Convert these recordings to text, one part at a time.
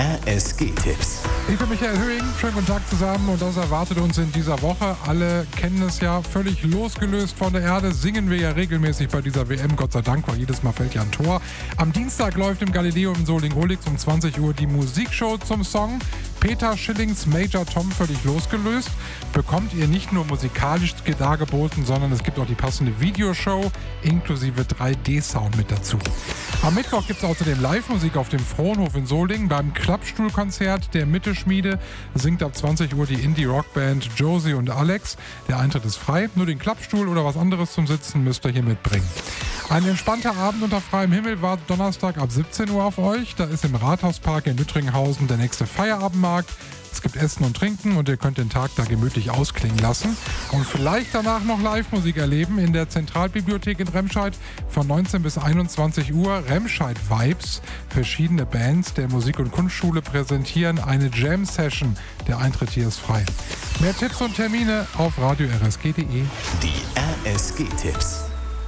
RSG-Tipps. Ich bin Michael Höhing, schönen guten Tag zusammen und das erwartet uns in dieser Woche. Alle kennen es ja, völlig losgelöst von der Erde singen wir ja regelmäßig bei dieser WM, Gott sei Dank, weil jedes Mal fällt ja ein Tor. Am Dienstag läuft im Galileo in Solingen-Olix um 20 Uhr die Musikshow zum Song. Peter Schillings Major Tom völlig losgelöst. Bekommt ihr nicht nur musikalisch dargeboten, sondern es gibt auch die passende Videoshow inklusive 3D-Sound mit dazu. Am Mittwoch gibt es außerdem Live-Musik auf dem Frohnhof in Solingen. Beim Klappstuhlkonzert der Mittelschmiede singt ab 20 Uhr die Indie-Rock-Band Josie und Alex. Der Eintritt ist frei. Nur den Klappstuhl oder was anderes zum Sitzen müsst ihr hier mitbringen. Ein entspannter Abend unter freiem Himmel wartet Donnerstag ab 17 Uhr auf euch. Da ist im Rathauspark in Lüttringhausen der nächste Feierabendmarkt. Es gibt Essen und Trinken und ihr könnt den Tag da gemütlich ausklingen lassen. Und vielleicht danach noch Live-Musik erleben in der Zentralbibliothek in Remscheid von 19 bis 21 Uhr. Remscheid Vibes. Verschiedene Bands der Musik- und Kunstschule präsentieren eine Jam-Session. Der Eintritt hier ist frei. Mehr Tipps und Termine auf radio-rsg.de. Die RSG-Tipps.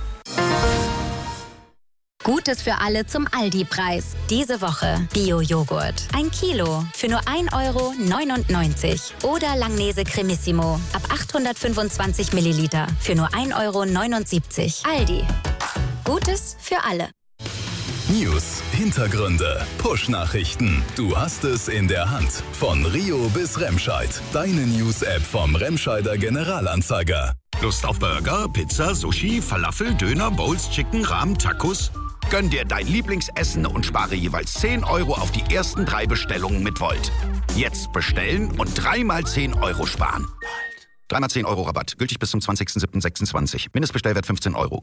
Gutes für alle zum Aldi-Preis. Diese Woche Bio-Joghurt. 1 Kilo für nur 1,99 € Oder Langnese Cremissimo ab 825 Milliliter für nur 1,79 €. Aldi. Gutes für alle. News, Hintergründe, Push-Nachrichten. Du hast es in der Hand. Von Rio bis Remscheid. Deine News-App vom Remscheider Generalanzeiger. Lust auf Burger, Pizza, Sushi, Falafel, Döner, Bowls, Chicken, Ramen, Tacos? Gönn dir dein Lieblingsessen und spare jeweils 10 € auf die ersten 3 Bestellungen mit Volt. Jetzt bestellen und 3 mal 10 € sparen. 3 mal 10 € Rabatt. Gültig bis zum 20.07.26. Mindestbestellwert 15 €.